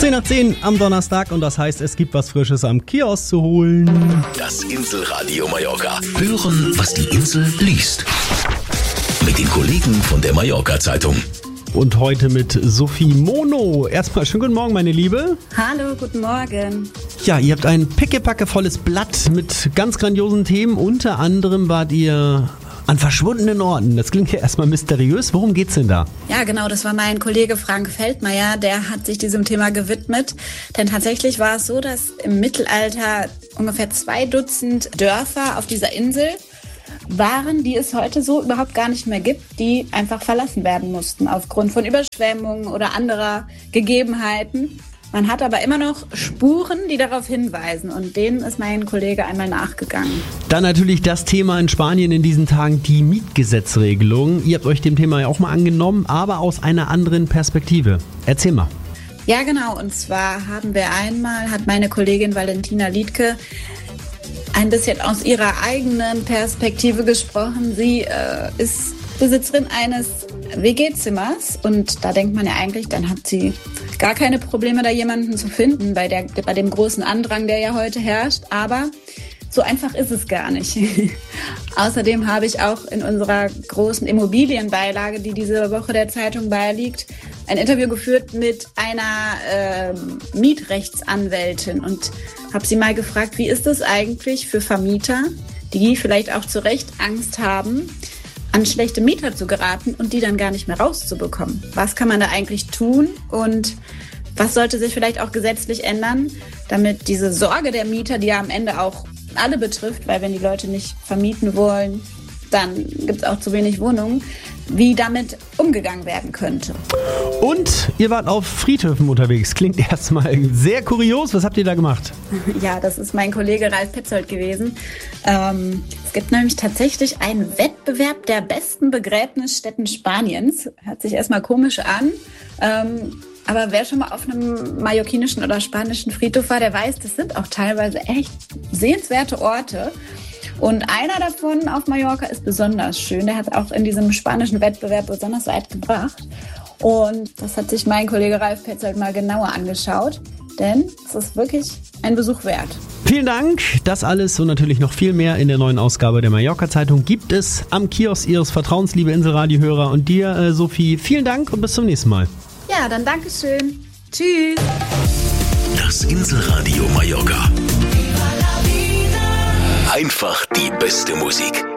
10 nach 10 am Donnerstag und das heißt, es gibt was Frisches am Kiosk zu holen. Das Inselradio Mallorca. Hören, was die Insel liest. Mit den Kollegen von der Mallorca-Zeitung. Und heute mit Sophie Mono. Erstmal schönen guten Morgen, meine Liebe. Hallo, guten Morgen. Ja, ihr habt ein pickepackevolles Blatt mit ganz grandiosen Themen. Unter anderem wart ihr an verschwundenen Orten. Das klingt ja erstmal mysteriös. Worum geht's denn da? Ja, genau, das war mein Kollege Frank Feldmeier, der hat sich diesem Thema gewidmet. Denn tatsächlich war es so, dass im Mittelalter ungefähr 2 Dutzend Dörfer auf dieser Insel waren, die es heute so überhaupt gar nicht mehr gibt, die einfach verlassen werden mussten aufgrund von Überschwemmungen oder anderer Gegebenheiten. Man hat aber immer noch Spuren, die darauf hinweisen und denen ist mein Kollege einmal nachgegangen. Dann natürlich das Thema in Spanien in diesen Tagen, die Mietgesetzregelung. Ihr habt euch dem Thema ja auch mal angenommen, aber aus einer anderen Perspektive. Erzähl mal. Ja, genau. Und zwar hat meine Kollegin Valentina Liedke ein bisschen aus ihrer eigenen Perspektive gesprochen. Sie ist Besitzerin eines WG-Zimmers und da denkt man ja eigentlich, dann hat sie gar keine Probleme, da jemanden zu finden bei dem großen Andrang, der ja heute herrscht. Aber so einfach ist es gar nicht. Außerdem habe ich auch in unserer großen Immobilienbeilage, die diese Woche der Zeitung beiliegt, ein Interview geführt mit einer Mietrechtsanwältin und habe sie mal gefragt, wie ist es eigentlich für Vermieter, die vielleicht auch zu Recht Angst haben, an schlechte Mieter zu geraten und die dann gar nicht mehr rauszubekommen. Was kann man da eigentlich tun und was sollte sich vielleicht auch gesetzlich ändern, damit diese Sorge der Mieter, die ja am Ende auch alle betrifft, weil wenn die Leute nicht vermieten wollen, dann gibt es auch zu wenig Wohnungen, wie damit umgegangen werden könnte. Und ihr wart auf Friedhöfen unterwegs. Klingt erstmal sehr kurios. Was habt ihr da gemacht? Ja, das ist mein Kollege Ralf Petzold gewesen. Es gibt nämlich tatsächlich einen Wettbewerb der besten Begräbnisstätten Spaniens. Hört sich erstmal komisch an. Aber wer schon mal auf einem mallorquinischen oder spanischen Friedhof war, der weiß, das sind auch teilweise echt sehenswerte Orte. Und einer davon auf Mallorca ist besonders schön. Der hat auch in diesem spanischen Wettbewerb besonders weit gebracht. Und das hat sich mein Kollege Ralf Petzold mal genauer angeschaut. Denn es ist wirklich ein Besuch wert. Vielen Dank. Das alles und natürlich noch viel mehr in der neuen Ausgabe der Mallorca-Zeitung gibt es am Kiosk Ihres Vertrauens, liebe Inselradio-Hörer. Und dir, Sophie, vielen Dank und bis zum nächsten Mal. Ja, dann Dankeschön. Tschüss. Das Inselradio Mallorca. Einfach die beste Musik.